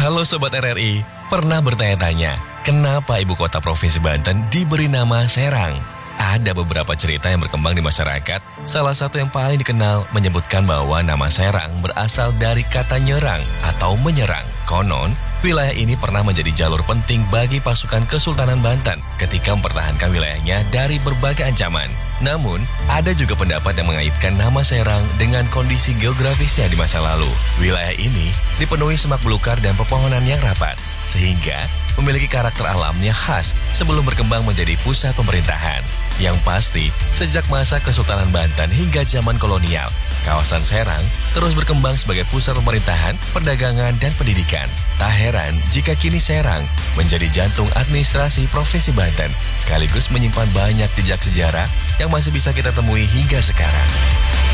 Halo Sobat RRI, pernah bertanya-tanya, kenapa ibu kota Provinsi Banten diberi nama Serang? Ada beberapa cerita yang berkembang di masyarakat. Salah satu yang paling dikenal menyebutkan bahwa nama Serang berasal dari kata nyerang atau menyerang. Konon, wilayah ini pernah menjadi jalur penting bagi pasukan Kesultanan Banten ketika mempertahankan wilayahnya dari berbagai ancaman. Namun, ada juga pendapat yang mengaitkan nama Serang dengan kondisi geografisnya di masa lalu. Wilayah ini dipenuhi semak belukar dan pepohonan yang rapat, sehingga memiliki karakter alamnya khas sebelum berkembang menjadi pusat pemerintahan. Yang pasti, sejak masa Kesultanan Banten hingga zaman kolonial, kawasan Serang terus berkembang sebagai pusat pemerintahan, perdagangan, dan pendidikan. Tak heran jika kini Serang menjadi jantung administrasi Provinsi Banten, sekaligus menyimpan banyak jejak sejarah yang masih bisa kita temui hingga sekarang.